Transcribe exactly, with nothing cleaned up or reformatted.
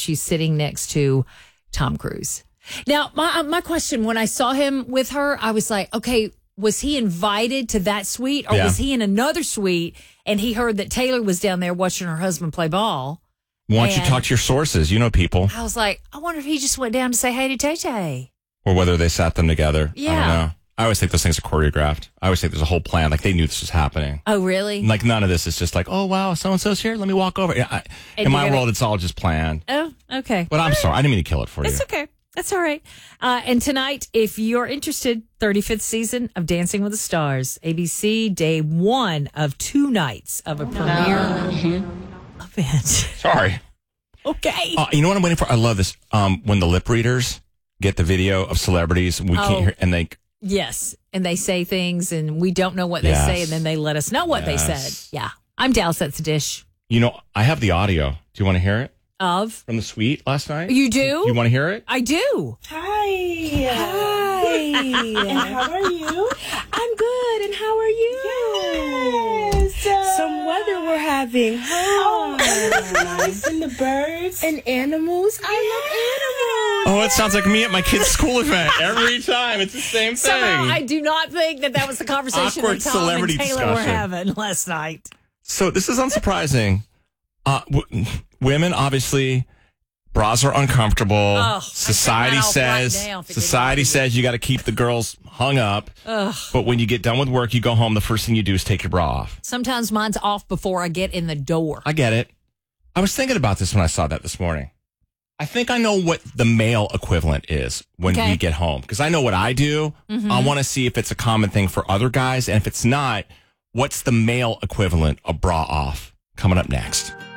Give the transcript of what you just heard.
she's sitting next to Tom Cruise. Now, my my question, when I saw him with her, I was like, okay, was he invited to that suite or Yeah. was he in another suite and he heard that Taylor was down there watching her husband play ball? Why don't you And- talk to your sources? You know people. I was like, I wonder if he just went down to say hey to Tay Tay. Or whether they sat them together. I Yeah. don't know. I always think those things are choreographed. I always think there's a whole plan. Like they knew this was happening. Oh, really? Like none of this is just like, oh, wow, so-and-so's here. Let me walk over. I, And in you're my gonna- world, it's all just planned. Oh, okay. But I'm sorry. I didn't mean to kill it for It's you. okay. That's all right. Uh, and tonight, if you're interested, thirty-fifth season of Dancing with the Stars, A B C, day one of two nights of a premiere event. Sorry. Okay. Uh, you know what I'm waiting for? I love this. Um, when the lip readers get the video of celebrities, we Oh. can't hear, and they, Yes. And they say things and we don't know what they Yes. say and then they let us know what they Yes. said. Yeah. I'm Dallas. That's the dish you know, I have the audio. Do you want to hear it of. from the suite last night? You do? You want to hear it? I do. Hi. Hi. And how are you? I'm good. And how are you? Yes. Uh, Some weather we're having. Oh, it's nice. And the birds and animals. I love animals. Oh, it sounds like me at my kid's school event. Every time. It's the same thing. Somehow, I do not think that that was the conversation Awkward that Tom celebrity and Taylor were discussion. having last night. So this is unsurprising. Uh, w- women, obviously, bras are uncomfortable. Oh, society I'd take mine off right says now if it didn't society bother you. says you got to keep the girls hung up. Ugh. But when you get done with work, you go home. The first thing you do is take your bra off. Sometimes mine's off before I get in the door. I get it. I was thinking about this when I saw that this morning. I think I know what the male equivalent is when Okay. we get home because I know what I do. Mm-hmm. I want to see if it's a common thing for other guys, and if it's not, what's the male equivalent of bra off? Coming up next.